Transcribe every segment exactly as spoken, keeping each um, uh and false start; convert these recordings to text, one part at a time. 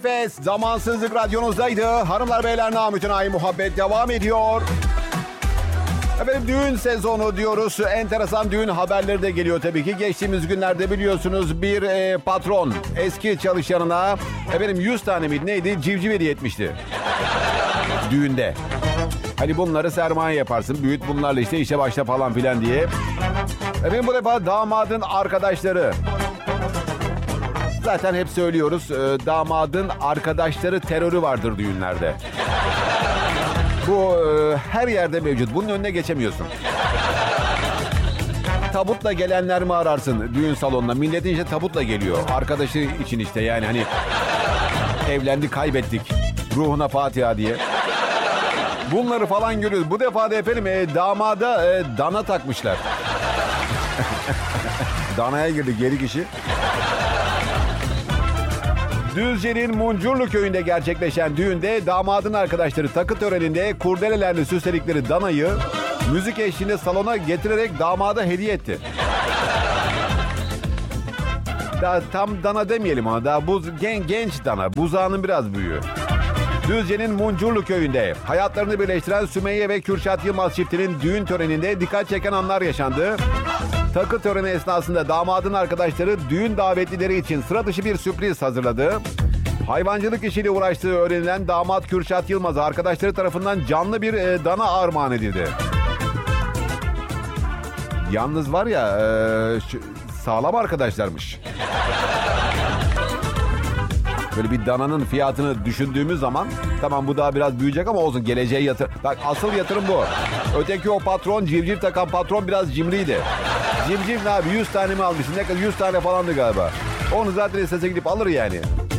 Fes Zamansızlık radyonuzdaydı. Hanımlar beyler, namütenayi muhabbet devam ediyor. Efendim, düğün sezonu diyoruz. Enteresan düğün haberleri de geliyor tabii ki. Geçtiğimiz günlerde biliyorsunuz bir e, patron eski çalışanına efendim yüz tane mi neydi civciv hediye etmişti. Düğünde. Hani bunları sermaye yaparsın, büyüt bunlarla işte işe başla falan filan diye. Efendim bu defa damadın arkadaşları. Zaten hep söylüyoruz, e, damadın arkadaşları terörü vardır düğünlerde. Bu e, her yerde mevcut. Bunun önüne geçemiyorsun. Tabutla gelenler mi ararsın düğün salonuna? Milletin işte tabutla geliyor. Arkadaşı için işte, yani hani evlendi kaybettik, ruhuna Fatiha diye. Bunları falan görüyoruz. Bu defa da efendim e, damada e, dana takmışlar. Danaya girdi geri kişi. Düzce'nin Muncurlu köyünde gerçekleşen düğünde damadın arkadaşları takı töreninde kurdelelerle süsledikleri danayı müzik eşliğinde salona getirerek damada hediye etti. Daha tam dana demeyelim ama daha buz, gen, genç dana, buzağının biraz büyüğü. Düzce'nin Muncurlu köyünde hayatlarını birleştiren Sümeyye ve Kürşat Yılmaz çiftinin düğün töreninde dikkat çeken anlar yaşandı. Takı töreni esnasında damadın arkadaşları düğün davetlileri için sıra dışı bir sürpriz hazırladı. Hayvancılık işiyle uğraştığı öğrenilen damat Kürşat Yılmaz'a arkadaşları tarafından canlı bir e, dana armağan edildi. Yalnız var ya e, şu, sağlam arkadaşlarmış. Böyle bir dananın fiyatını düşündüğümüz zaman tamam bu daha biraz büyüyecek ama olsun, geleceğe yatır. Bak asıl yatırım bu. Öteki o patron, civciv takan patron biraz cimriydi. Civciv ne abi, yüz tane mi almışsın? Ne kadar, yüz tane falandı galiba. Onu zaten istese gidip alır yani.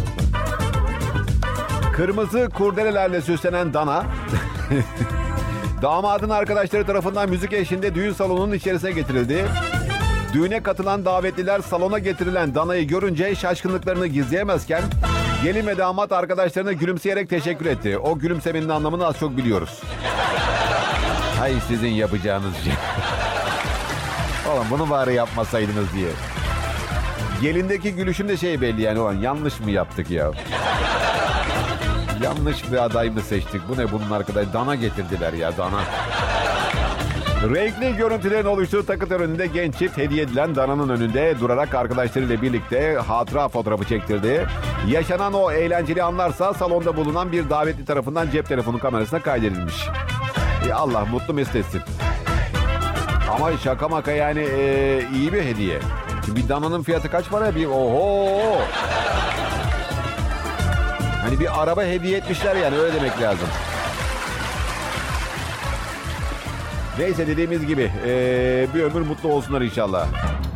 Kırmızı kurdelelerle süslenen dana damadın arkadaşları tarafından müzik eşliğinde düğün salonunun içerisine getirildi. Düğüne katılan davetliler salona getirilen danayı görünce şaşkınlıklarını gizleyemezken gelin ve damat arkadaşlarına gülümseyerek teşekkür etti. O gülümsemenin anlamını az çok biliyoruz. Hay sizin yapacağınız şey. Oğlum bunu bari yapmasaydınız diye. Gelindeki gülüşün de şey belli yani, o an yanlış mı yaptık ya? Yanlış bir aday mı seçtik? Bu ne bunun arkadaş? Dana getirdiler ya, dana. Renkli görüntülerin oluştuğu takı töreninde genç çift hediye edilen dananın önünde durarak arkadaşlarıyla birlikte hatıra fotoğrafı çektirdi. Yaşanan o eğlenceli anlarsa salonda bulunan bir davetli tarafından cep telefonu kamerasına kaydedilmiş. E Allah mutlu mesut etsin. Ama şaka maka yani e, iyi bir hediye. Şimdi bir dananın fiyatı kaç para? Bir oho. Hani bir araba hediye etmişler yani, öyle demek lazım. Neyse, dediğimiz gibi ee, bir ömür mutlu olsunlar inşallah.